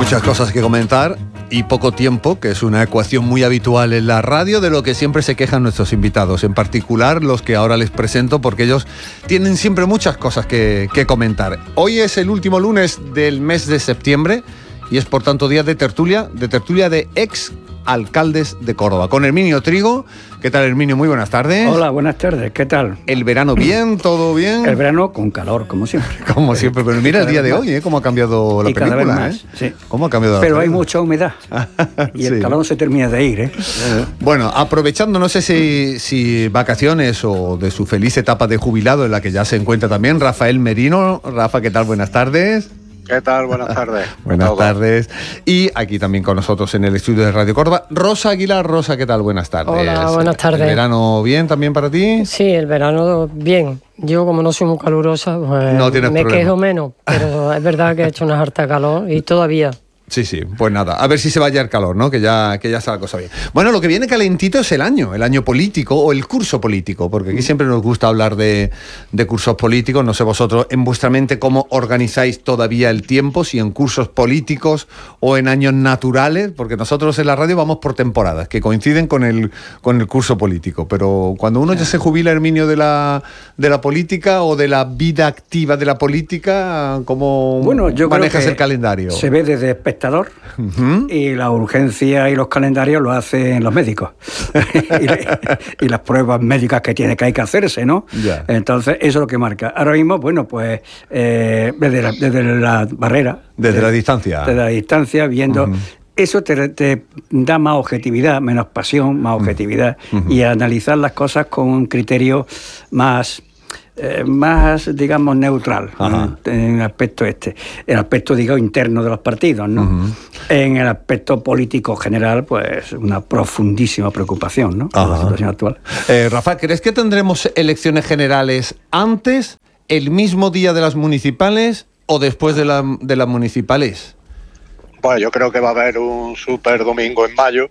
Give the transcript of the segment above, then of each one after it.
Muchas cosas que comentar y poco tiempo, que es una ecuación muy habitual en la radio, de lo que siempre se quejan nuestros invitados, en particular los que ahora les presento, porque ellos tienen siempre muchas cosas que comentar. Hoy es el último lunes del mes de septiembre y es por tanto día de tertulia de ex alcaldes de Córdoba, con Herminio Trigo. ¿Qué tal, Herminio? Muy buenas tardes. Hola, buenas tardes, ¿qué tal? ¿El verano bien? ¿Todo bien? El verano con calor, como siempre. Como siempre, pero mira el día de hoy, cómo ha cambiado la película, cada vez más, sí. ¿Cómo ha cambiado la Pero película? hay mucha humedad y el calor no se termina de ir, ¿eh? Bueno, aprovechando, no sé si vacaciones o de su feliz etapa de jubilado, en la que ya se encuentra también Rafael Merino. Rafa, ¿qué tal? Buenas tardes. ¿Qué tal? Buenas tardes. Buenas tardes. Y aquí también con nosotros en el estudio de Radio Córdoba, Rosa Aguilar. Rosa, ¿qué tal? Buenas tardes. Hola, buenas tardes. ¿El verano bien también para ti? Sí, el verano bien. Yo, como no soy muy calurosa, pues no tienes me problema. Quejo menos, pero es verdad que ha hecho una harta calor y todavía. Sí, pues nada, a ver si se vaya el calor, ¿no? Que ya está la cosa bien. Bueno, lo que viene calentito es el año político o el curso político, porque aquí siempre nos gusta hablar de cursos políticos. No sé vosotros, en vuestra mente, cómo organizáis todavía el tiempo, si en cursos políticos o en años naturales, porque nosotros en la radio vamos por temporadas, que coinciden con el curso político, pero cuando uno ya se jubila, Herminio, de la política o de la vida activa de la política, ¿cómo manejas el calendario? Se ve desde espectador. Y la urgencia y los calendarios lo hacen los médicos y las pruebas médicas que hay que hacerse, ¿no? Yeah. Entonces eso es lo que marca. Ahora mismo, bueno, pues desde la barrera, desde la distancia, viendo eso te da más objetividad, menos pasión, más objetividad, y analizar las cosas con un criterio más, digamos, neutral. En el aspecto el aspecto, digamos, interno de los partidos, ¿no? En el aspecto político general, pues una profundísima preocupación, ¿no? Por la situación actual. Rafa, ¿crees que tendremos elecciones generales antes, el mismo día de las municipales o después de las municipales? Bueno, yo creo que va a haber un super domingo en mayo,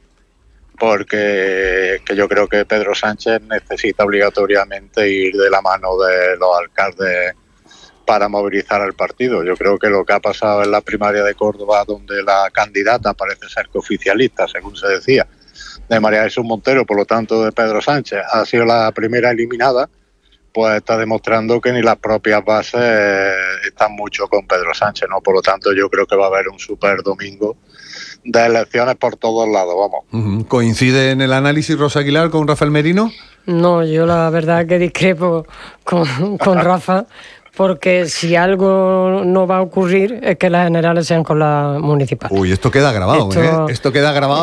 porque yo creo que Pedro Sánchez necesita obligatoriamente ir de la mano de los alcaldes para movilizar al partido. Yo creo que lo que ha pasado en la primaria de Córdoba, donde la candidata parece ser que oficialista, según se decía, de María Jesús Montero, por lo tanto de Pedro Sánchez, ha sido la primera eliminada, pues está demostrando que ni las propias bases están mucho con Pedro Sánchez, ¿no? Por lo tanto, yo creo que va a haber un super domingo de elecciones por todos lados, vamos. ¿Coincide en el análisis Rosa Aguilar con Rafael Merino? No, yo la verdad que discrepo con Rafa, porque si algo no va a ocurrir es que las generales sean con las municipales. Uy, esto queda grabado, Esto queda grabado.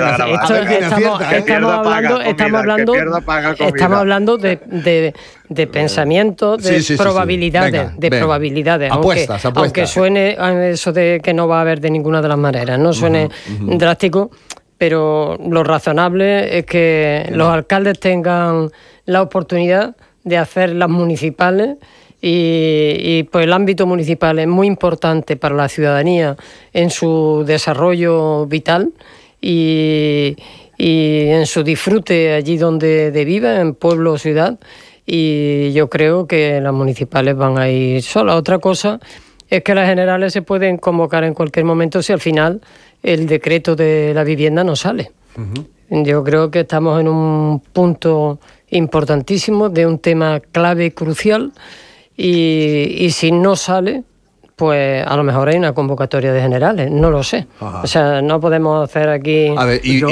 Estamos hablando de pensamientos, de probabilidades, probabilidades. Apuestas. Aunque suene eso de que no va a haber de ninguna de las maneras, no suene drástico, pero lo razonable es que los alcaldes tengan la oportunidad de hacer las municipales. Y pues el ámbito municipal es muy importante para la ciudadanía en su desarrollo vital y en su disfrute allí donde viva, en pueblo o ciudad, y yo creo que las municipales van a ir solas. Otra cosa es que las generales se pueden convocar en cualquier momento si al final el decreto de la vivienda no sale. Yo creo que estamos en un punto importantísimo de un tema clave y crucial. Y si no sale, pues a lo mejor hay una convocatoria de generales, no lo sé. O sea, no podemos hacer aquí... A ver, yo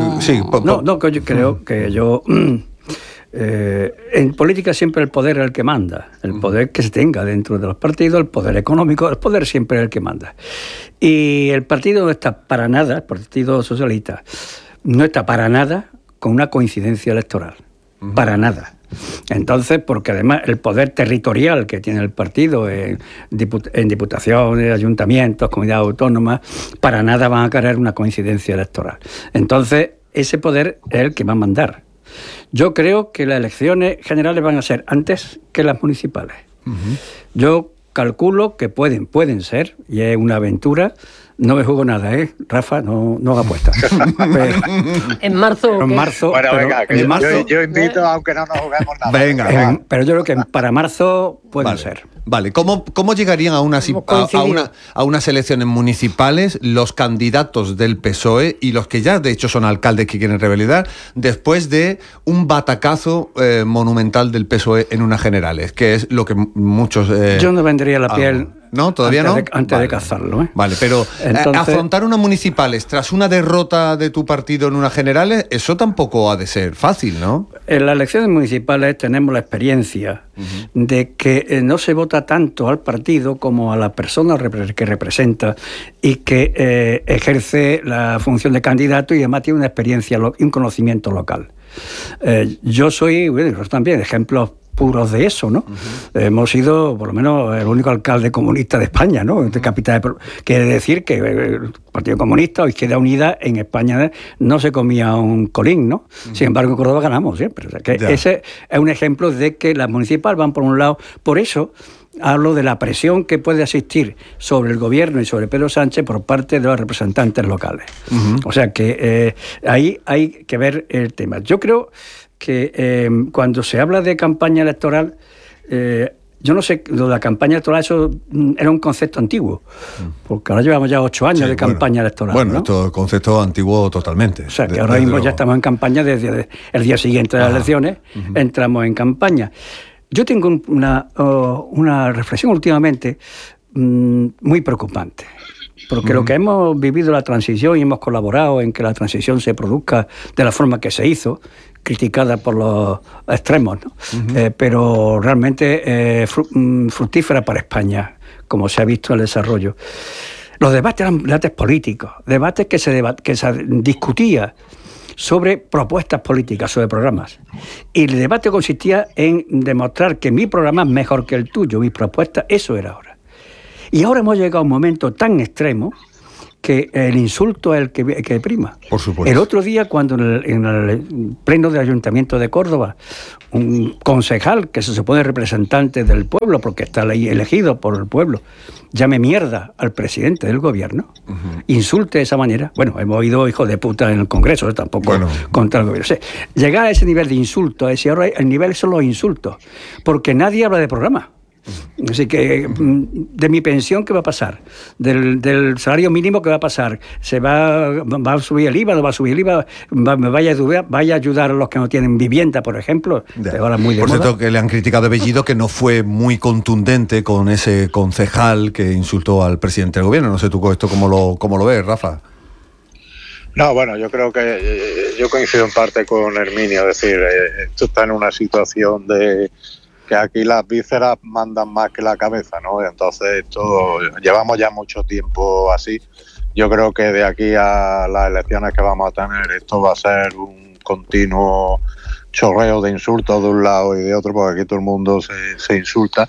creo que en política siempre el poder es el que manda, el poder que se tenga dentro de los partidos, el poder económico, el poder siempre es el que manda. Y el partido no está para nada, el Partido Socialista, no está para nada con una coincidencia electoral, para nada. Entonces, porque además el poder territorial que tiene el partido en diputaciones, ayuntamientos, comunidades autónomas, para nada van a querer una coincidencia electoral. Entonces, ese poder es el que va a mandar. Yo creo que las elecciones generales van a ser antes que las municipales. Yo calculo que pueden ser, y es una aventura, No me juego nada, Rafa, no haga apuestas. ¿En marzo o qué? En marzo. Bueno, venga, que marzo, yo invito, aunque no nos juguemos nada. Venga. pero yo creo que para marzo pueden ser. Vale, ¿cómo llegarían a unas elecciones municipales los candidatos del PSOE y los que ya de hecho son alcaldes que quieren revalidar después de un batacazo monumental del PSOE en unas generales, que es lo que muchos... yo no vendría la piel... ¿No? ¿Todavía antes de cazarlo. Vale, pero entonces, afrontar unas municipales tras una derrota de tu partido en unas generales, eso tampoco ha de ser fácil, ¿no? En las elecciones municipales tenemos la experiencia de que no se vota tanto al partido como a la persona que representa y que ejerce la función de candidato y además tiene una experiencia y un conocimiento local. Yo soy, también, ejemplos puros de eso, ¿no? Hemos sido, por lo menos, el único alcalde comunista de España, ¿no? De capital quiere decir que el Partido Comunista o Izquierda Unida en España no se comía un colín, ¿no? Sin embargo, en Córdoba ganamos siempre. O sea, que ese es un ejemplo de que las municipales van por un lado. Por eso hablo de la presión que puede existir sobre el gobierno y sobre Pedro Sánchez por parte de los representantes locales. O sea que ahí hay que ver el tema. Yo creo que cuando se habla de campaña electoral, yo no sé, lo de la campaña electoral, eso era un concepto antiguo, porque ahora llevamos ya 8 años de campaña electoral. Bueno, ¿no? Esto es concepto antiguo totalmente. O sea, que ahora mismo ya estamos en campaña desde el día siguiente de las elecciones, entramos en campaña. Yo tengo una reflexión últimamente muy preocupante. Porque lo que hemos vivido la transición y hemos colaborado en que la transición se produzca de la forma que se hizo, criticada por los extremos, ¿no? Pero realmente fructífera para España, como se ha visto en el desarrollo. Los debates eran debates políticos, debates que se discutía sobre propuestas políticas, sobre programas. Y el debate consistía en demostrar que mi programa es mejor que el tuyo, mis propuestas, eso era ahora. Y ahora hemos llegado a un momento tan extremo que el insulto es el que prima. Por supuesto. El otro día, cuando en el pleno del Ayuntamiento de Córdoba, un concejal que se supone representante del pueblo, porque está ahí elegido por el pueblo, llame mierda al presidente del gobierno, insulte de esa manera. Bueno, hemos oído hijos de puta en el Congreso, tampoco contra el gobierno. O sea, llegar a ese nivel de insulto, ahora el nivel son los insultos, porque nadie habla de programa. Así que de mi pensión, ¿qué va a pasar? Del salario mínimo, ¿qué va a pasar? ¿Va a subir el IVA? ¿No va a subir el IVA? ¿Vaya a ayudar a los que no tienen vivienda, por ejemplo? Ahora muy de por moda. cierto, que le han criticado a Bellido que no fue muy contundente con ese concejal que insultó al presidente del gobierno. No sé tú esto cómo lo ves, Rafa. No, bueno, yo creo que yo coincido en parte con Herminio. Es decir, esto está en una situación de que aquí las vísceras mandan más que la cabeza, ¿no? Entonces, llevamos ya mucho tiempo así. Yo creo que de aquí a las elecciones que vamos a tener, esto va a ser un continuo chorreo de insultos de un lado y de otro, porque aquí todo el mundo se insulta.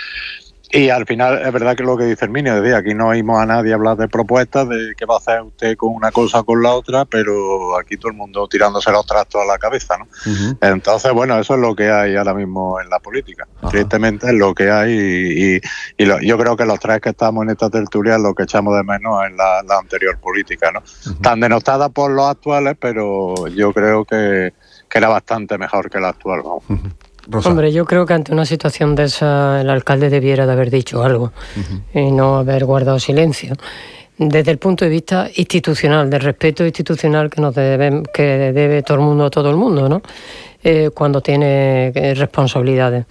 Y al final es verdad que lo que dice Herminio, decía, aquí no oímos a nadie hablar de propuestas, de qué va a hacer usted con una cosa o con la otra, pero aquí todo el mundo tirándose los trastos a la cabeza, ¿no? Entonces, bueno, eso es lo que hay ahora mismo en la política. Tristemente es lo que hay yo creo que los tres que estamos en esta tertulia lo que echamos de menos es la anterior política, ¿no? Tan denostada por los actuales, pero yo creo que era bastante mejor que la actual, ¿no? Rosa. Hombre, yo creo que ante una situación de esa el alcalde debiera de haber dicho algo y no haber guardado silencio. Desde el punto de vista institucional, del respeto institucional que debe todo el mundo, ¿no? Cuando tiene responsabilidades.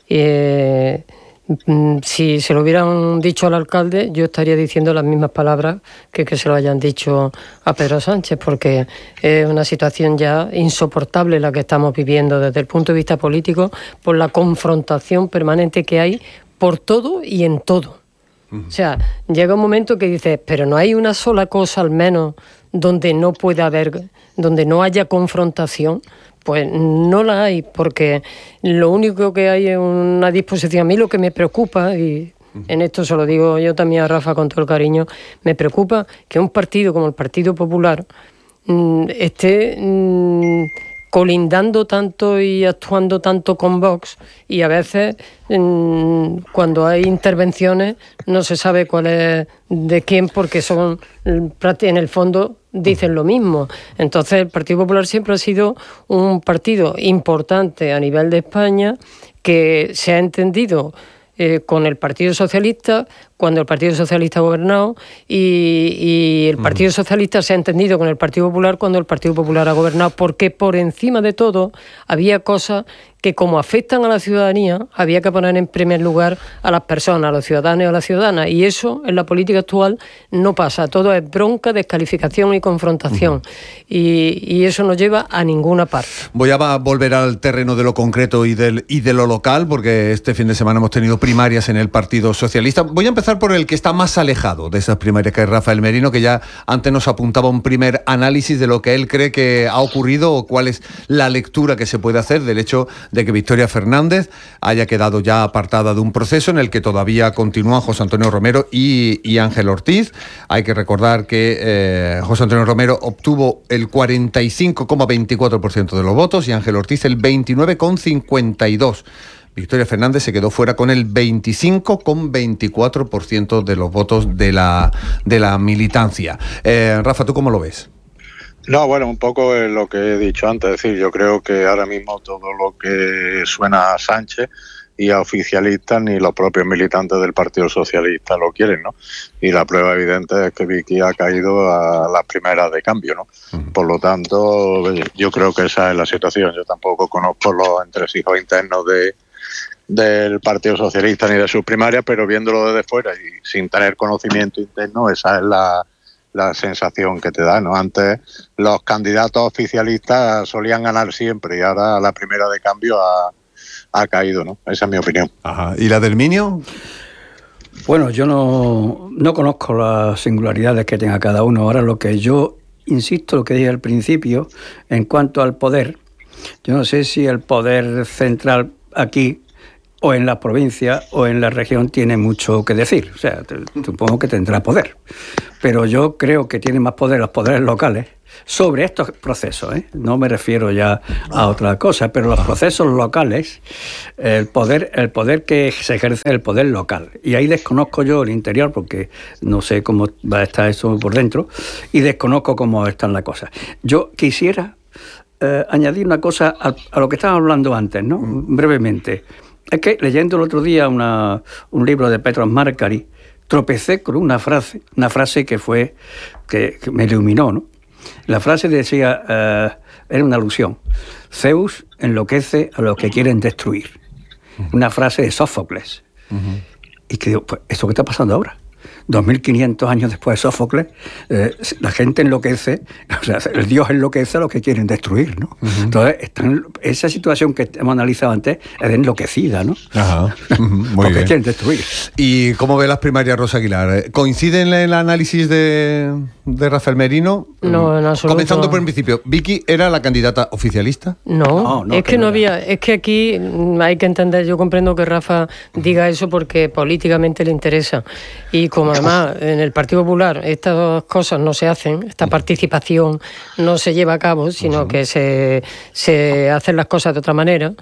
Si se lo hubieran dicho al alcalde, yo estaría diciendo las mismas palabras que se lo hayan dicho a Pedro Sánchez, porque es una situación ya insoportable la que estamos viviendo desde el punto de vista político, por la confrontación permanente que hay por todo y en todo. O sea, llega un momento que dices, pero no hay una sola cosa al menos donde no pueda haber, donde no haya confrontación. Pues no la hay, porque lo único que hay es una disposición. A mí lo que me preocupa, y en esto se lo digo yo también a Rafa con todo el cariño, me preocupa que un partido como el Partido Popular esté colindando tanto y actuando tanto con Vox, y a veces cuando hay intervenciones no se sabe cuál es de quién, porque son, en el fondo, dicen lo mismo. Entonces el Partido Popular siempre ha sido un partido importante a nivel de España, que se ha entendido con el Partido Socialista cuando el Partido Socialista ha gobernado, y el Partido Socialista se ha entendido con el Partido Popular cuando el Partido Popular ha gobernado, porque por encima de todo había cosas que, como afectan a la ciudadanía, había que poner en primer lugar a las personas, a los ciudadanos y a las ciudadanas, y eso en la política actual no pasa. Todo es bronca, descalificación y confrontación, y eso no lleva a ninguna parte. Voy a volver al terreno de lo concreto y de lo local, porque este fin de semana hemos tenido primarias en el Partido Socialista. Voy a empezar por el que está más alejado de esas primarias, que es Rafael Merino, que ya antes nos apuntaba un primer análisis de lo que él cree que ha ocurrido, o cuál es la lectura que se puede hacer del hecho de que Victoria Fernández haya quedado ya apartada de un proceso en el que todavía continúan José Antonio Romero y Ángel Ortiz. Hay que recordar que José Antonio Romero obtuvo el 45,24% de los votos y Ángel Ortiz el 29,52%. Victoria Fernández se quedó fuera con el 25,24% de los votos de la militancia. Rafa, ¿tú cómo lo ves? No, bueno, un poco es lo que he dicho antes. Es decir, yo creo que ahora mismo todo lo que suena a Sánchez y a oficialistas, ni los propios militantes del Partido Socialista lo quieren, ¿no? Y la prueba evidente es que Vicky ha caído a las primeras de cambio, ¿no? Por lo tanto, yo creo que esa es la situación. Yo tampoco conozco los entresijos internos del Partido Socialista ni de sus primarias, pero viéndolo desde fuera y sin tener conocimiento interno, esa es la sensación que te da, ¿no? Antes los candidatos oficialistas solían ganar siempre y ahora la primera de cambio ha caído, ¿no? Esa es mi opinión. Ajá. ¿Y la del Minio? Bueno, yo no conozco las singularidades que tenga cada uno. Ahora, lo que yo insisto, lo que dije al principio, en cuanto al poder, yo no sé si el poder central aquí o en la provincia o en la región tiene mucho que decir. O sea, supongo que tendrá poder. Pero yo creo que tiene más poder los poderes locales sobre estos procesos, ¿eh? No me refiero ya a otra cosa, pero los procesos locales, el poder que se ejerce, el poder local. Y ahí desconozco yo el interior, porque no sé cómo va a estar eso por dentro, y desconozco cómo están las cosas. Yo quisiera añadir una cosa a lo que estaba hablando antes, ¿no? Brevemente. Es que leyendo el otro día un libro de Petros Markari, tropecé con una frase que me iluminó, ¿no? La frase decía, era una alusión: Zeus enloquece a los que quieren destruir. Una frase de Sófocles. Y que digo, pues, ¿esto qué está pasando ahora? 2500 años después de Sófocles, la gente enloquece, o sea, el dios enloquece a los que quieren destruir, ¿no? Entonces, esa situación que hemos analizado antes es enloquecida, ¿no? Ajá. Muy porque bien. quieren destruir. ¿Y cómo ve las primarias, Rosa Aguilar? ¿Coincide en el análisis de Rafael Merino? No, en absoluto. Comenzando por el principio, ¿Vicky era la candidata oficialista? No, es que no había, es que aquí hay que entender, yo comprendo que Rafa diga eso porque políticamente le interesa, y como además en el Partido Popular estas cosas no se hacen, esta participación no se lleva a cabo, sino que se hacen las cosas de otra manera,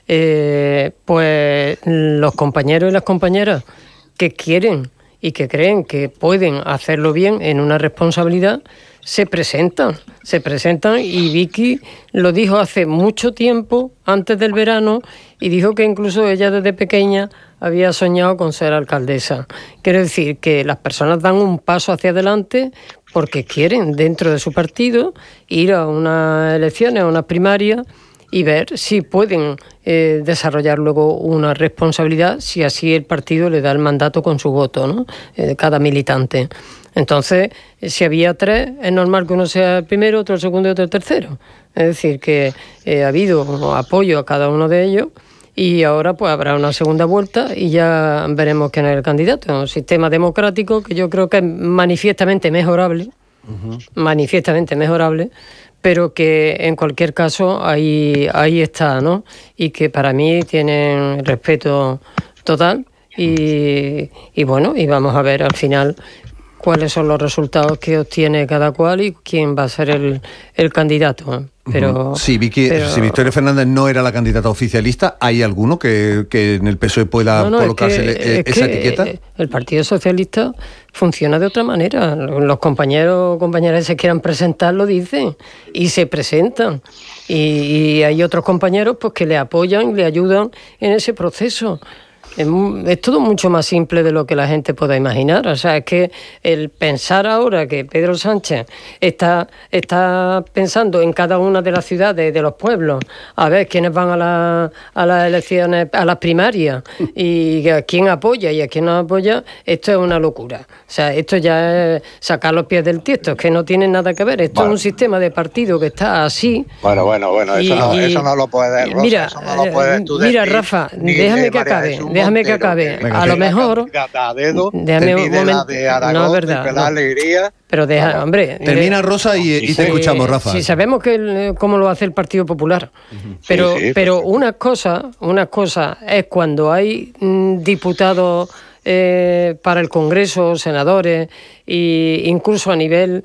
pues los compañeros y las compañeras que quieren y que creen que pueden hacerlo bien en una responsabilidad, se presentan, y Vicky lo dijo hace mucho tiempo, antes del verano, y dijo que incluso ella desde pequeña había soñado con ser alcaldesa. Quiero decir que las personas dan un paso hacia adelante porque quieren, dentro de su partido, ir a unas elecciones, a unas primarias, y ver si pueden desarrollar luego una responsabilidad, si así el partido le da el mandato con su voto, ¿no? Cada militante. Entonces, si había tres, es normal que uno sea el primero, otro el segundo y otro el tercero. Es decir, que ha habido apoyo a cada uno de ellos, y ahora pues habrá una segunda vuelta y ya veremos quién es el candidato. Un sistema democrático que yo creo que es manifiestamente mejorable, pero que en cualquier caso ahí está, ¿no? Y que para mí tienen respeto total, y bueno, y vamos a ver al final cuáles son los resultados que obtiene cada cual y quién va a ser el candidato. Pero, si Victoria Fernández no era la candidata oficialista, ¿hay alguno que en el PSOE pueda colocarse esa etiqueta? El Partido Socialista funciona de otra manera. Los compañeros o compañeras que se quieran presentar lo dicen y se presentan. Y hay otros compañeros pues que le apoyan y le ayudan en ese proceso. Es todo mucho más simple de lo que la gente pueda imaginar. O sea, es que el pensar ahora que Pedro Sánchez está pensando en cada una de las ciudades, de los pueblos, a ver quiénes van a las elecciones, a las primarias, y a quién apoya y a quién no apoya, esto es una locura. O sea, esto ya es sacar los pies del tiesto, es que no tiene nada que ver. Esto es un sistema de partido que está así. Bueno, eso no lo puedes, Rosa, mira, eso no lo puedes tú mira, decir, Rafa, ni déjame de que María acabe. Jesús Déjame que Montero, acabe. que A lo mejor. Déjame un momento. De Aragón, no es verdad. La alegría. Pero deja, hombre. Termina, Rosa, y te escuchamos, Rafa. Sí, sabemos cómo lo hace el Partido Popular. Pero una cosa es cuando hay diputados para el Congreso, senadores, e incluso a nivel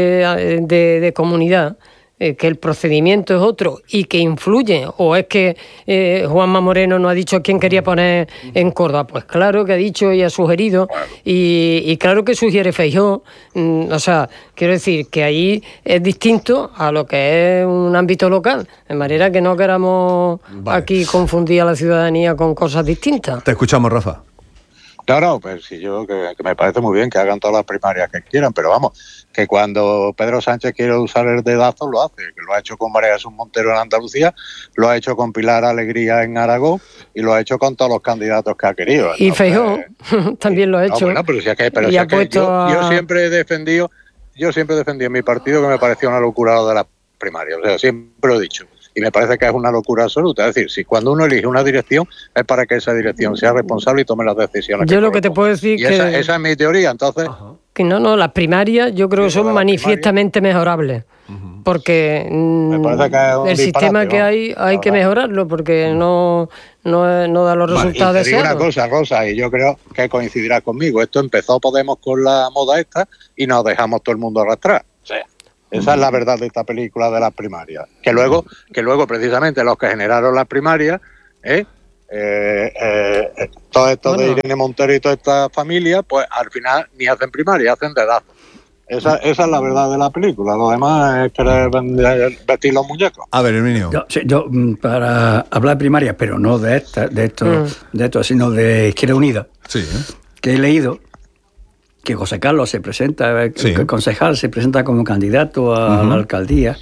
de comunidad, que el procedimiento es otro y que influye, o es que Juanma Moreno no ha dicho quién quería poner en Córdoba. Pues claro que ha dicho y ha sugerido, y claro que sugiere Feijóo. O sea, quiero decir que ahí es distinto a lo que es un ámbito local, de manera que no queramos aquí confundir a la ciudadanía con cosas distintas. Te escuchamos, Rafa. No, pues sí, que me parece muy bien que hagan todas las primarias que quieran, pero vamos, que cuando Pedro Sánchez quiere usar el dedazo lo hace, que lo ha hecho con María Jesús Montero en Andalucía, lo ha hecho con Pilar Alegría en Aragón y lo ha hecho con todos los candidatos que ha querido. Entonces, y Feijóo también lo ha hecho. Bueno, pero si es que, yo siempre he defendido en mi partido que me parecía una locura lo de las primarias, o sea, siempre lo he dicho. Y me parece que es una locura absoluta. Es decir, si cuando uno elige una dirección es para que esa dirección sea responsable y tome las decisiones. Yo lo que te puedo decir y esa es mi teoría, entonces. Que no, las primarias yo creo que son manifiestamente mejorables. Porque me parece que es el sistema que hay que mejorarlo, porque no da los resultados deseados. Una cosa, Rosa, y yo creo que coincidirás conmigo. Esto empezó Podemos con la moda esta y nos dejamos todo el mundo arrastrar. O sea, esa es la verdad de esta película de las primarias. Que luego precisamente los que generaron las primarias, todo esto de Irene Montero y toda esta familia, pues al final ni hacen primaria, hacen dedazo. Esa es la verdad de la película. Lo demás es querer vestir los muñecos. A ver, Herminio. Yo para hablar de primaria, pero no de esto, sino de Izquierda Unida, que he leído que José Carlos se presenta, el concejal se presenta como candidato a la alcaldía,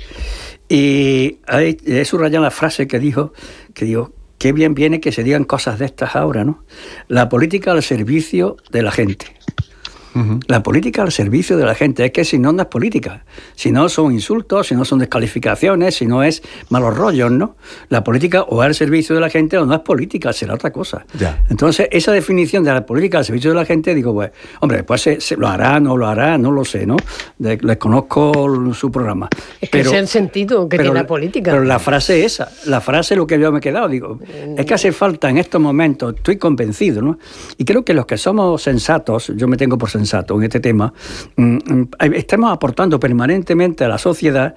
y he subrayado la frase que dijo, qué bien viene que se digan cosas de estas ahora, ¿no? La política al servicio de la gente. La política al servicio de la gente, es que si no es política, si no son insultos, si no son descalificaciones, si no es malos rollos, ¿no? La política o es al servicio de la gente o no es política, será otra cosa. Ya. Entonces, esa definición de la política al servicio de la gente, digo, pues, hombre, después se lo hará, no lo hará, no lo sé, ¿no? Les conozco su programa. Es que ese es el sentido que tiene la política. Pero la frase esa, lo que yo me he quedado, digo, es que hace falta en estos momentos, estoy convencido, ¿no? Y creo que los que somos sensatos, yo me tengo por sensato en este tema, estamos aportando permanentemente a la sociedad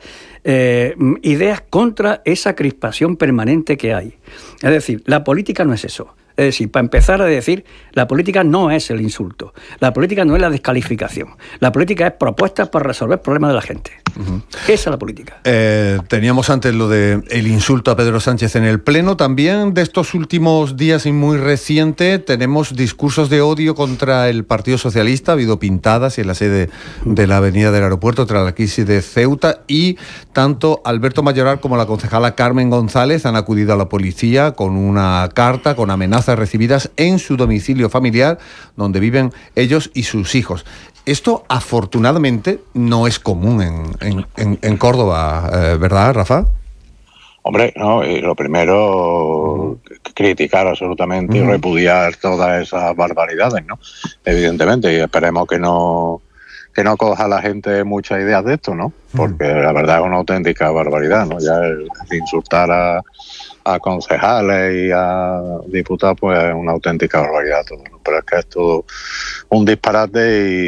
ideas contra esa crispación permanente que hay. Es decir, la política no es eso. Es decir, para empezar a decir, la política no es el insulto, la política no es la descalificación, la política es propuestas para resolver problemas de la gente. Esa es la política. Teníamos antes lo de el insulto a Pedro Sánchez en el Pleno. También de estos últimos días y muy reciente tenemos discursos de odio contra el Partido Socialista. Ha habido pintadas en la sede de la avenida del aeropuerto tras la crisis de Ceuta, y tanto Alberto Mayoral como la concejala Carmen González han acudido a la policía con una carta con amenazas recibidas en su domicilio familiar, donde viven ellos y sus hijos. Esto, afortunadamente, no es común en Córdoba, ¿verdad, Rafa? Hombre, no, lo primero, criticar absolutamente y repudiar todas esas barbaridades, ¿no? Evidentemente, y esperemos que no coja la gente muchas ideas de esto, ¿no? Porque la verdad es una auténtica barbaridad, ¿no? Ya el insultar a concejales y a diputados, pues es una auténtica barbaridad todo, ¿no? Pero es que es todo un disparate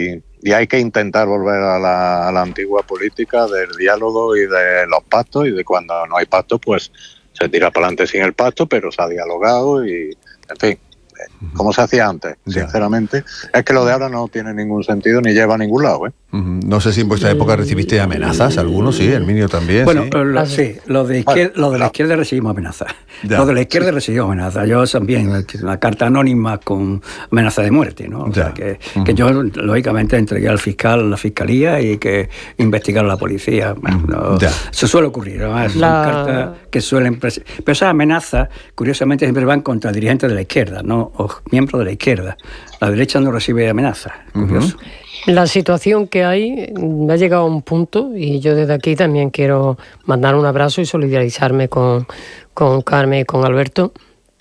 Y hay que intentar volver a la antigua política del diálogo y de los pactos, y de cuando no hay pacto, pues se tira para adelante sin el pacto, pero se ha dialogado y, en fin, como se hacía antes, sinceramente. Es que lo de ahora no tiene ningún sentido ni lleva a ningún lado, ¿eh? No sé si en vuestra época recibiste amenazas, algunos, sí, Herminio también. Bueno, sí, lo de la izquierda recibimos amenazas. Lo de la izquierda recibimos amenazas. Yo también, una carta anónima con amenaza de muerte, ¿no? O sea, que yo, lógicamente, entregué al fiscal, a la fiscalía, y que investigara la policía. Bueno, eso suele ocurrir, ¿no? Son cartas que suelen... Pero esas amenazas, curiosamente, siempre van contra dirigentes de la izquierda, ¿no? O miembros de la izquierda. La derecha no recibe amenazas. Curioso. La situación que hay ha llegado a un punto, y yo desde aquí también quiero mandar un abrazo y solidarizarme con Carmen y con Alberto,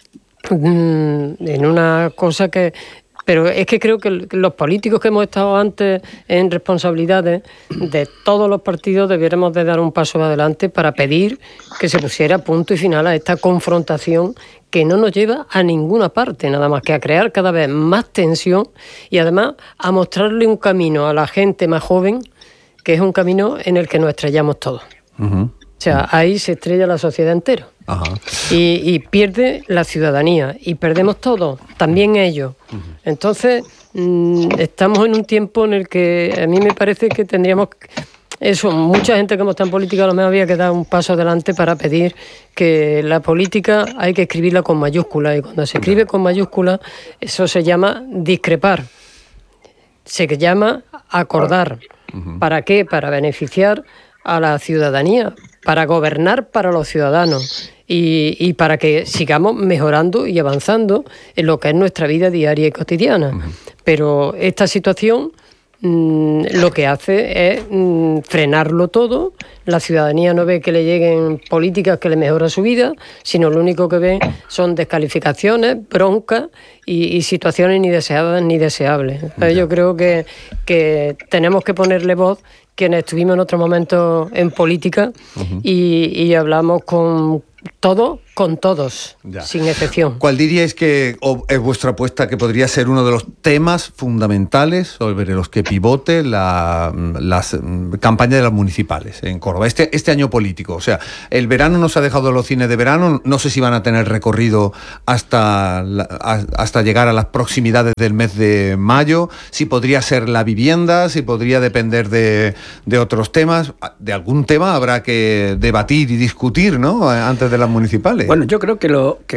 en una cosa que... Pero es que creo que los políticos que hemos estado antes en responsabilidades de todos los partidos debiéramos de dar un paso adelante para pedir que se pusiera punto y final a esta confrontación que no nos lleva a ninguna parte, nada más que a crear cada vez más tensión y además a mostrarle un camino a la gente más joven, que es un camino en el que nos estrellamos todos. O sea, ahí se estrella la sociedad entera. Y pierde la ciudadanía y perdemos todos, también ellos. Entonces, estamos en un tiempo en el que a mí me parece que tendríamos... Eso, mucha gente que hemos estado en política a lo mejor había que dar un paso adelante para pedir que la política hay que escribirla con mayúsculas, y cuando se escribe con mayúsculas eso se llama discrepar, se llama acordar. ¿Para qué? Para beneficiar a la ciudadanía, para gobernar para los ciudadanos y para que sigamos mejorando y avanzando en lo que es nuestra vida diaria y cotidiana. Pero esta situación lo que hace es frenarlo todo. La ciudadanía no ve que le lleguen políticas que le mejoran su vida, sino lo único que ve son descalificaciones, broncas y situaciones ni deseadas ni deseables. Entonces yo creo que tenemos que ponerle voz quienes estuvimos en otro momento en política y hablamos con todos, sin excepción. ¿Cuál diríais que es vuestra apuesta que podría ser uno de los temas fundamentales sobre los que pivote las campañas de las municipales en Córdoba? Este año político, o sea, el verano nos ha dejado los cines de verano, no sé si van a tener recorrido hasta llegar a las proximidades del mes de mayo, si podría ser la vivienda, si podría depender de otros temas. De algún tema habrá que debatir y discutir, ¿no?, antes de las municipales. Bueno, yo creo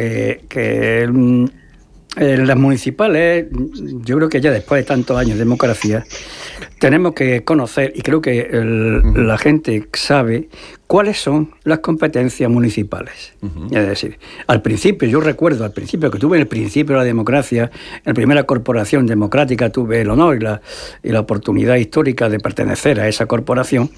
que las municipales, yo creo que ya después de tantos años de democracia, tenemos que conocer, y creo que la gente sabe cuáles son las competencias municipales. Es decir, al principio, yo recuerdo al principio que tuve en el principio de la democracia, en la primera corporación democrática tuve el honor y la oportunidad histórica de pertenecer a esa corporación.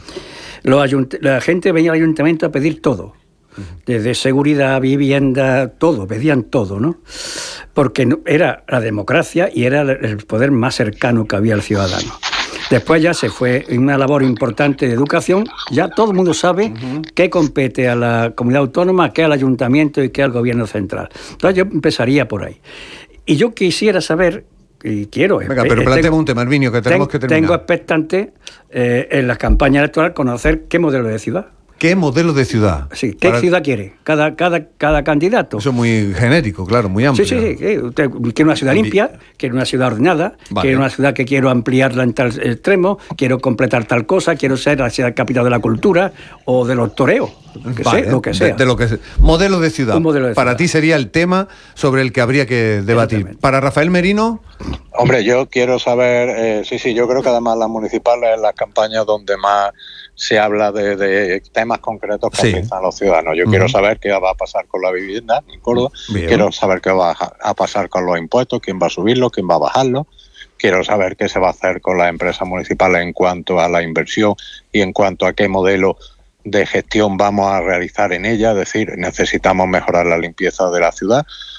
La gente venía al ayuntamiento a pedir todo. Desde seguridad, vivienda, todo, pedían todo, ¿no? Porque era la democracia y era el poder más cercano que había al ciudadano. Después ya se fue en una labor importante de educación, ya todo el mundo sabe qué compete a la comunidad autónoma, qué al ayuntamiento y qué al gobierno central. Entonces yo empezaría por ahí. Y yo quisiera saber, y quiero... Venga, pero planteemos un tema, Herminio, que tenemos que terminar. Tengo expectante en las campañas electorales conocer qué modelo de ciudad. ¿Qué modelo de ciudad? Sí, ¿qué ciudad quiere cada candidato? Eso es muy genérico, claro, muy amplio. Sí. Usted quiere una ciudad limpia, quiere una ciudad ordenada, quiere una ciudad que quiero ampliarla en tal extremo, quiero completar tal cosa, quiero ser la ciudad capital de la cultura o de los toreos, lo que sea. Modelo de ciudad. Un modelo de Para ciudad. ti sería el tema sobre el que habría que debatir. Para Rafael Merino... Hombre, yo quiero saber, yo creo que además las municipales es las campañas donde más se habla de temas concretos que afectan a los ciudadanos. Yo quiero saber qué va a pasar con la vivienda en Córdoba, quiero saber qué va a pasar con los impuestos, quién va a subirlos, quién va a bajarlos, quiero saber qué se va a hacer con las empresas municipales en cuanto a la inversión y en cuanto a qué modelo de gestión vamos a realizar en ella. Es decir, necesitamos mejorar la limpieza de la ciudad,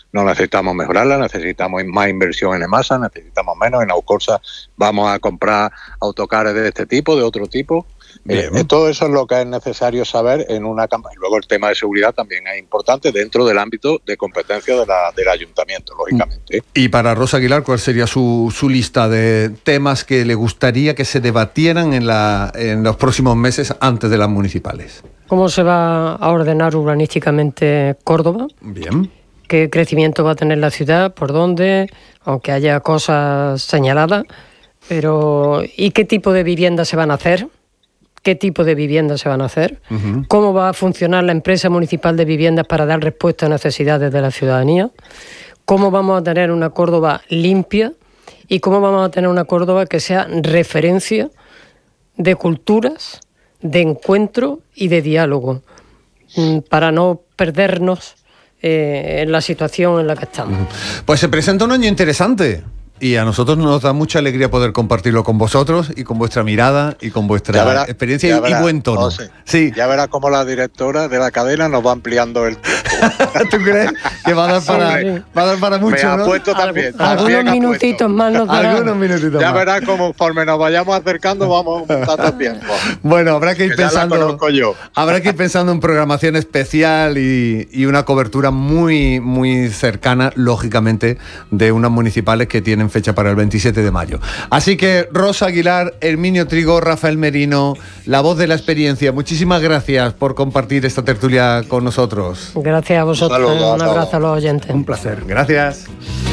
no necesitamos mejorarla, necesitamos más inversión en EMASA, necesitamos menos. En Aucorsa vamos a comprar autocares de este tipo, de otro tipo. Todo eso es lo que es necesario saber en una campaña. Luego el tema de seguridad también es importante dentro del ámbito de competencia del ayuntamiento, lógicamente. Y para Rosa Aguilar, ¿cuál sería su lista de temas que le gustaría que se debatieran en los próximos meses antes de las municipales? ¿Cómo se va a ordenar urbanísticamente Córdoba? Bien. ¿Qué crecimiento va a tener la ciudad? ¿Por dónde? Aunque haya cosas señaladas. Pero ¿y qué tipo de viviendas se van a hacer? ¿Qué tipo de viviendas se van a hacer? Uh-huh. ¿Cómo va a funcionar la empresa municipal de viviendas para dar respuesta a necesidades de la ciudadanía? ¿Cómo vamos a tener una Córdoba limpia? ¿Y cómo vamos a tener una Córdoba que sea referencia de culturas, de encuentro y de diálogo, para no perdernos en la situación en la que estamos? Pues se presenta un año interesante. Y a nosotros nos da mucha alegría poder compartirlo con vosotros y con vuestra mirada y con vuestra experiencia y buen tono. José, sí. Ya verás cómo la directora de la cadena nos va ampliando el tiempo. ¿Tú crees que va a dar para mucho? Me apuesto también. Algunos minutitos más nos darán. Algunos minutitos ya más. Verás conforme nos vayamos acercando vamos aumentando tiempo. Bueno, habrá que ir pensando. Ya la conozco yo. Habrá que ir pensando en programación especial y una cobertura muy, muy cercana, lógicamente, de unas municipales que tienen fecha para el 27 de mayo. Así que Rosa Aguilar, Herminio Trigo, Rafael Merino, la voz de la experiencia, muchísimas gracias por compartir esta tertulia con nosotros. Gracias a vosotros. Un abrazo a los oyentes. Un placer. Gracias.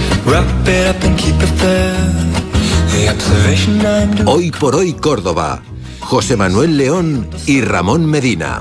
Hoy por hoy Córdoba. José Manuel León y Ramón Medina.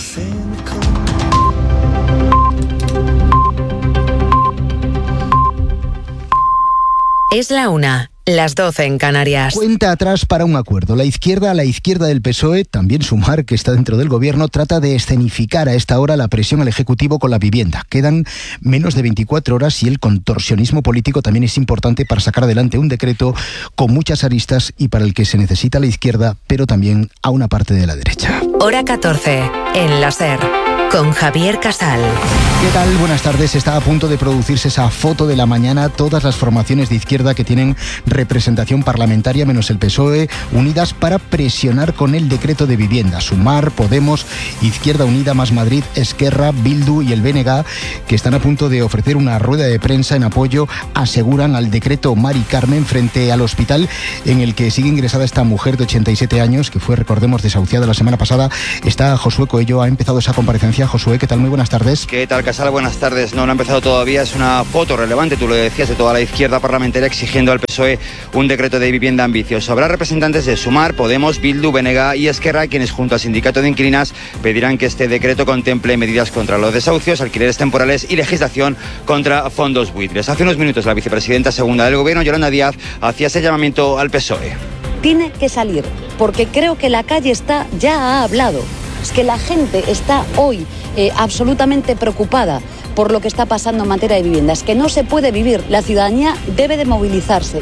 Es la 1, las 12 en Canarias. Cuenta atrás para un acuerdo. La izquierda del PSOE, también Sumar, que está dentro del gobierno, trata de escenificar a esta hora la presión al Ejecutivo con la vivienda. Quedan menos de 24 horas y el contorsionismo político también es importante para sacar adelante un decreto con muchas aristas y para el que se necesita la izquierda, pero también a una parte de la derecha. Hora 14, en la SER, con Javier Casal. ¿Qué tal? Buenas tardes. Está a punto de producirse esa foto de la mañana. Todas las formaciones de izquierda que tienen representación parlamentaria, menos el PSOE, unidas para presionar con el decreto de vivienda. Sumar, Podemos, Izquierda Unida, Más Madrid, Esquerra, Bildu y el BNG, que están a punto de ofrecer una rueda de prensa en apoyo, aseguran, al decreto Mari Carmen frente al hospital en el que sigue ingresada esta mujer de 87 años, que fue, recordemos, desahuciada la semana pasada. Está Josué Coello, ha empezado esa comparecencia. Josué, ¿qué tal? Muy buenas tardes. ¿Qué tal, Casal? Buenas tardes. No ha empezado todavía, es una foto relevante, tú lo decías, de toda la izquierda parlamentaria exigiendo al PSOE un decreto de vivienda ambicioso. Habrá representantes de Sumar, Podemos, Bildu, BNG y Esquerra, quienes junto al sindicato de inquilinas pedirán que este decreto contemple medidas contra los desahucios, alquileres temporales y legislación contra fondos buitres. Hace unos minutos la vicepresidenta segunda del Gobierno, Yolanda Díaz, hacía ese llamamiento al PSOE. Tiene que salir, porque creo que la calle ya ha hablado. Es que la gente está hoy absolutamente preocupada por lo que está pasando en materia de viviendas, que no se puede vivir. La ciudadanía debe de movilizarse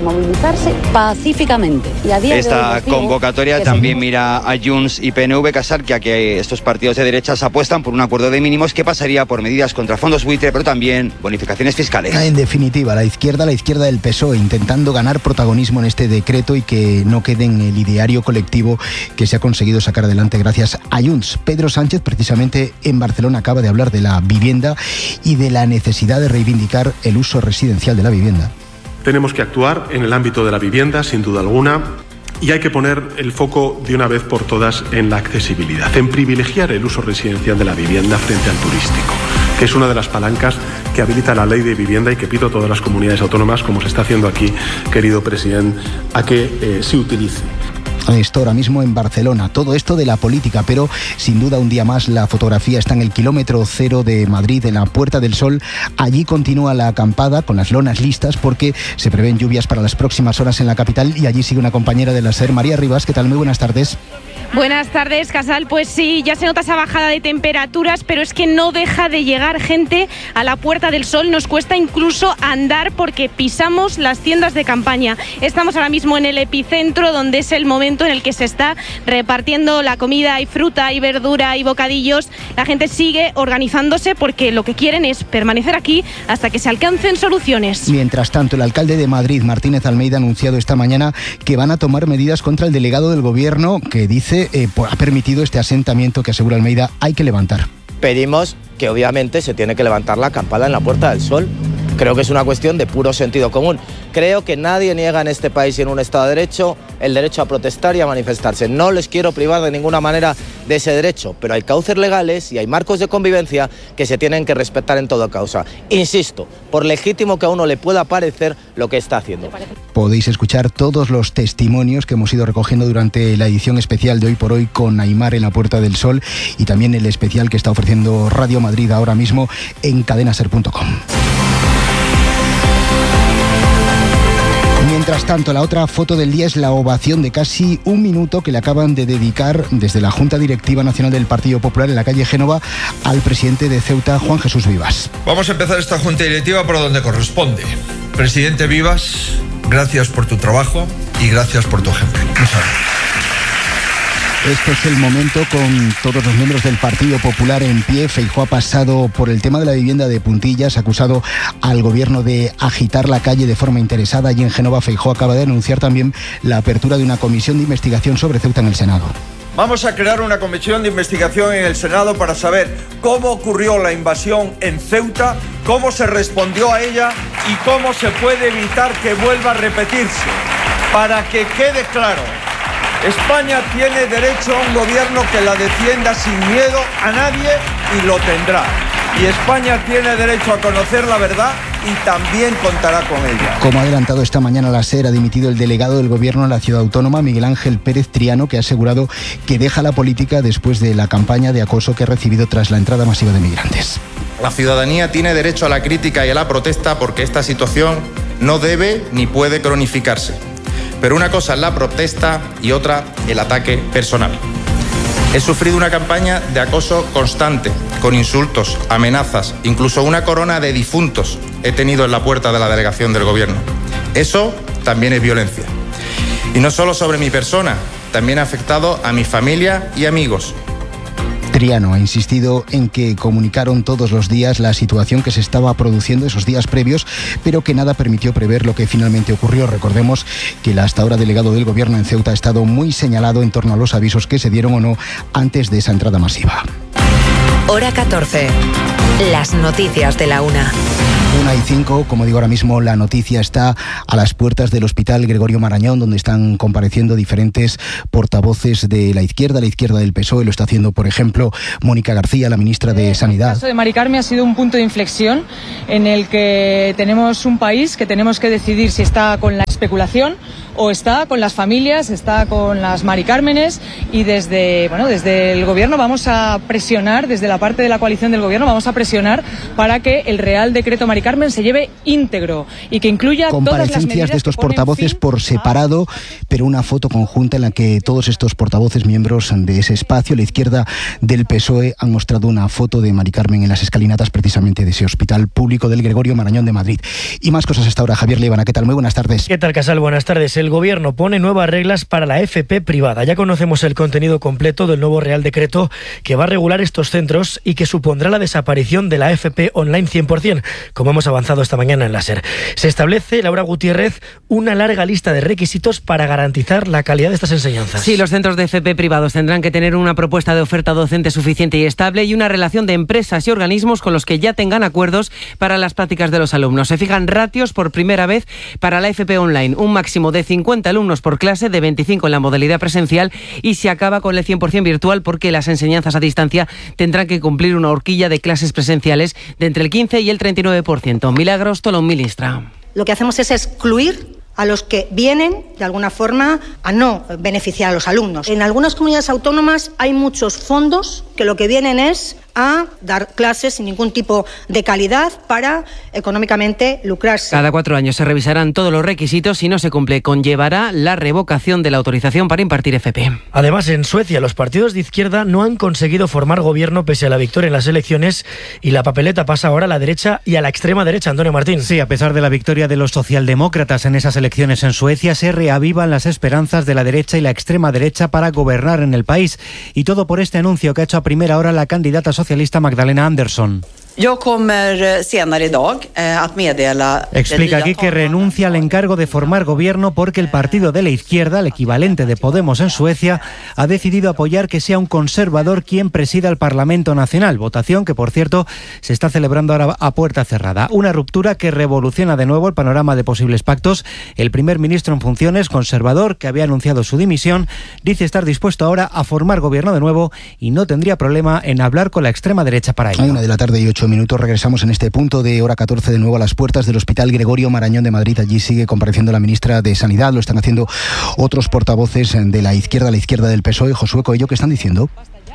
pacíficamente. Y a día Esta de hoy convocatoria también mira a Junts y PNV, Casal, que a que estos partidos de derechas apuestan por un acuerdo de mínimos que pasaría por medidas contra fondos buitre, pero también bonificaciones fiscales. En definitiva, la izquierda del PSOE, intentando ganar protagonismo en este decreto y que no quede en el ideario colectivo que se ha conseguido sacar adelante gracias a Junts. Pedro Sánchez, precisamente en Barcelona, acaba de hablar de la vivienda y de la necesidad de reivindicar el uso residencial de la vivienda. Tenemos que actuar en el ámbito de la vivienda, sin duda alguna, y hay que poner el foco de una vez por todas en la accesibilidad, en privilegiar el uso residencial de la vivienda frente al turístico, que es una de las palancas que habilita la ley de vivienda y que pido a todas las comunidades autónomas, como se está haciendo aquí, querido presidente, a que se utilice. Esto ahora mismo en Barcelona, todo esto de la política, pero sin duda un día más la fotografía está en el kilómetro 0 de Madrid, en la Puerta del Sol. Allí continúa la acampada con las lonas listas porque se prevén lluvias para las próximas horas en la capital y allí sigue una compañera de la SER, María Rivas. ¿Qué tal? Muy buenas tardes. Buenas tardes, Casal. Pues sí, ya se nota esa bajada de temperaturas, pero es que no deja de llegar gente a la Puerta del Sol. Nos cuesta incluso andar porque pisamos las tiendas de campaña. Estamos ahora mismo en el epicentro, donde es el momento en el que se está repartiendo la comida y fruta y verdura y bocadillos. La gente sigue organizándose porque lo que quieren es permanecer aquí hasta que se alcancen soluciones. Mientras tanto, el alcalde de Madrid, Martínez Almeida, ha anunciado esta mañana que van a tomar medidas contra el delegado del gobierno que dice ha permitido este asentamiento que, asegura Almeida, hay que levantar. Pedimos que obviamente se tiene que levantar la campana en la Puerta del Sol. Creo que es una cuestión de puro sentido común. Creo que nadie niega en este país y en un Estado de Derecho el derecho a protestar y a manifestarse. No les quiero privar de ninguna manera de ese derecho, pero hay cauces legales y hay marcos de convivencia que se tienen que respetar en toda causa. Insisto, por legítimo que a uno le pueda parecer lo que está haciendo. Podéis escuchar todos los testimonios que hemos ido recogiendo durante la edición especial de Hoy por Hoy con Aimar en la Puerta del Sol y también el especial que está ofreciendo Radio Madrid ahora mismo en cadenaser.com. Mientras tanto, la otra foto del día es la ovación de casi un minuto que le acaban de dedicar desde la Junta Directiva Nacional del Partido Popular en la calle Génova al presidente de Ceuta, Juan Jesús Vivas. Vamos a empezar esta Junta Directiva por donde corresponde. Presidente Vivas, gracias por tu trabajo y gracias por tu ejemplo. Muchas gracias. Este es el momento con todos los miembros del Partido Popular en pie. Feijóo ha pasado por el tema de la vivienda de puntillas, ha acusado al gobierno de agitar la calle de forma interesada. Allí en Génova, Feijóo acaba de anunciar también la apertura de una comisión de investigación sobre Ceuta en el Senado. Vamos a crear una comisión de investigación en el Senado para saber cómo ocurrió la invasión en Ceuta, cómo se respondió a ella y cómo se puede evitar que vuelva a repetirse. Para que quede claro, España tiene derecho a un gobierno que la defienda sin miedo a nadie y lo tendrá. Y España tiene derecho a conocer la verdad y también contará con ella. Como ha adelantado esta mañana la SER, ha dimitido el delegado del gobierno en la ciudad autónoma, Miguel Ángel Pérez Triano, que ha asegurado que deja la política después de la campaña de acoso que ha recibido tras la entrada masiva de migrantes. La ciudadanía tiene derecho a la crítica y a la protesta porque esta situación no debe ni puede cronificarse. Pero una cosa es la protesta y otra el ataque personal. He sufrido una campaña de acoso constante, con insultos, amenazas, incluso una corona de difuntos he tenido en la puerta de la delegación del gobierno. Eso también es violencia. Y no solo sobre mi persona, también ha afectado a mi familia y amigos. Triano ha insistido en que comunicaron todos los días la situación que se estaba produciendo esos días previos, pero que nada permitió prever lo que finalmente ocurrió. Recordemos que el hasta ahora delegado del gobierno en Ceuta ha estado muy señalado en torno a los avisos que se dieron o no antes de esa entrada masiva. Hora 14. Las noticias de la 1. 1:05, como digo ahora mismo, la noticia está a las puertas del Hospital Gregorio Marañón, donde están compareciendo diferentes portavoces de la izquierda del PSOE. Lo está haciendo, por ejemplo, Mónica García, la ministra de Sanidad. El caso de Mari Carmen ha sido un punto de inflexión en el que tenemos un país que tenemos que decidir si está con la especulación o está con las familias, está con las Mari Cármenes, y desde el gobierno vamos a presionar, desde la parte de la coalición del gobierno vamos a presionar para que el Real Decreto Mari Carmen se lleve íntegro y que incluya todas las medidas. Comparecencias de estos portavoces por separado, pero una foto conjunta en la que todos estos portavoces, miembros de ese espacio, la izquierda del PSOE, han mostrado una foto de Mari Carmen en las escalinatas precisamente de ese Hospital Público del Gregorio Marañón de Madrid. Y más cosas hasta ahora. Javier Líbana, ¿qué tal? Muy buenas tardes. ¿Qué tal, Casal? Buenas tardes. El gobierno pone nuevas reglas para la FP privada. Ya conocemos el contenido completo del nuevo Real Decreto que va a regular estos centros y que supondrá la desaparición de la FP online 100%, como hemos avanzado esta mañana en la SER. Se establece, Laura Gutiérrez, una larga lista de requisitos para garantizar la calidad de estas enseñanzas. Sí, los centros de FP privados tendrán que tener una propuesta de oferta docente suficiente y estable y una relación de empresas y organismos con los que ya tengan acuerdos para las prácticas de los alumnos. Se fijan ratios por primera vez para la FP online, un máximo de 50 alumnos por clase, de 25 en la modalidad presencial, y se acaba con el 100% virtual porque las enseñanzas a distancia tendrán que cumplir una horquilla de clases presenciales de entre el 15 y el 39%. Milagros Tolón, ministra. Lo que hacemos es excluir a los que vienen, de alguna forma, a no beneficiar a los alumnos. En algunas comunidades autónomas hay muchos fondos que lo que vienen es a dar clases sin ningún tipo de calidad para económicamente lucrarse. Cada 4 años se revisarán todos los requisitos. Si no se cumple, conllevará la revocación de la autorización para impartir FP. Además, en Suecia, los partidos de izquierda no han conseguido formar gobierno pese a la victoria en las elecciones, y la papeleta pasa ahora a la derecha y a la extrema derecha. Antonio Martín. Sí, a pesar de la victoria de los socialdemócratas en esas elecciones en Suecia, se reavivan las esperanzas de la derecha y la extrema derecha para gobernar en el país. Y todo por este anuncio que ha hecho a primera hora la candidata socialista Magdalena Andersson. Explica aquí que renuncia al encargo de formar gobierno porque el partido de la izquierda, el equivalente de Podemos en Suecia, ha decidido apoyar que sea un conservador quien presida el Parlamento Nacional, votación que, por cierto, se está celebrando ahora a puerta cerrada. Una ruptura que revoluciona de nuevo el panorama de posibles pactos. El primer ministro en funciones, conservador, que había anunciado su dimisión, dice estar dispuesto ahora a formar gobierno de nuevo y no tendría problema en hablar con la extrema derecha para ello. A 1:08 p.m, regresamos en este punto de hora 14 de nuevo a las puertas del Hospital Gregorio Marañón de Madrid. Allí sigue compareciendo la ministra de Sanidad, lo están haciendo otros portavoces de la izquierda del PSOE. Josué Coello, ¿qué están diciendo?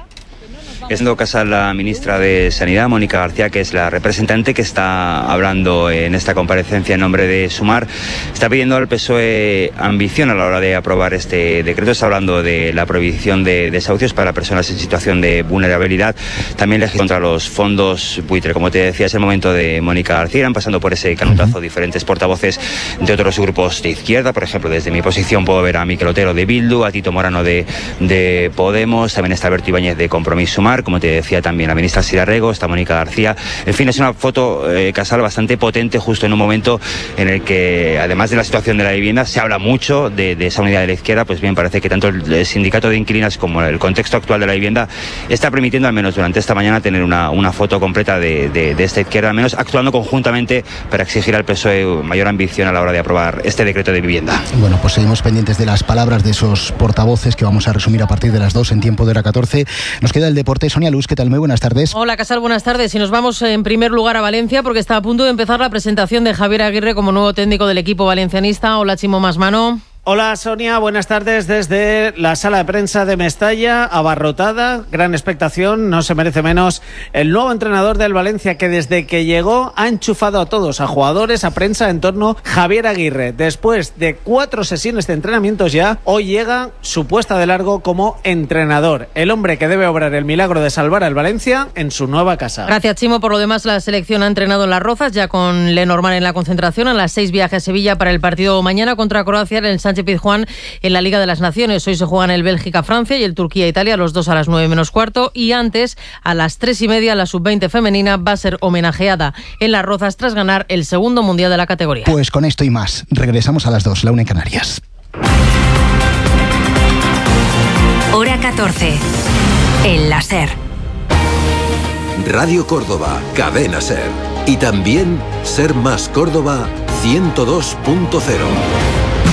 Haciendo caso a la ministra de Sanidad, Mónica García, que es la representante que está hablando en esta comparecencia en nombre de Sumar, está pidiendo al PSOE ambición a la hora de aprobar este decreto. Está hablando de la prohibición de desahucios para personas en situación de vulnerabilidad, también legislar contra los fondos buitre. Como te decía, es el momento de Mónica García. Irán pasando por ese canutazo diferentes portavoces de otros grupos de izquierda. Por ejemplo, desde mi posición puedo ver a Mikel Otero de Bildu, a Tito Morano de Podemos, también está Alberto Ibáñez de Compromís Sumar, como te decía también la ministra Sira Rego, está Mónica García. En fin, es una foto, Casal, bastante potente, justo en un momento en el que, además de la situación de la vivienda, se habla mucho de esa unidad de la izquierda. Pues bien, parece que tanto el sindicato de inquilinas como el contexto actual de la vivienda está permitiendo, al menos durante esta mañana, tener una foto completa de esta izquierda, al menos actuando conjuntamente para exigir al PSOE mayor ambición a la hora de aprobar este decreto de vivienda. Bueno, pues seguimos pendientes de las palabras de esos portavoces que vamos a resumir a partir de las 2 en tiempo de hora 14. Nos queda el deporte. Sonia Luz, ¿qué tal? Muy buenas tardes. Hola, Casal, buenas tardes. Y nos vamos en primer lugar a Valencia porque está a punto de empezar la presentación de Javier Aguirre como nuevo técnico del equipo valencianista. Hola, Chimo Masmano. Hola Sonia, buenas tardes desde la sala de prensa de Mestalla, abarrotada, gran expectación, no se merece menos el nuevo entrenador del Valencia que desde que llegó ha enchufado a todos, a jugadores, a prensa en torno a Javier Aguirre. Después de 4 sesiones de entrenamientos ya, hoy llega su puesta de largo como entrenador, el hombre que debe obrar el milagro de salvar al Valencia en su nueva casa. Gracias, Chimo. Por lo demás, la selección ha entrenado en Las Rozas, ya con Lenormand en la concentración. A las 6 viaje a Sevilla para el partido mañana contra Croacia en el Sánchez Pizjuán en la Liga de las Naciones. Hoy se juegan el Bélgica-Francia y el Turquía-Italia, los dos a las 9:15, y antes a las 3:30 la sub-20 femenina va a ser homenajeada en Las Rozas tras ganar el segundo mundial de la categoría. Pues con esto y más, regresamos a las 2, la 1 en Canarias. Hora 14, en la SER. Radio Córdoba, Cadena SER. Y también Ser Más Córdoba 102.0.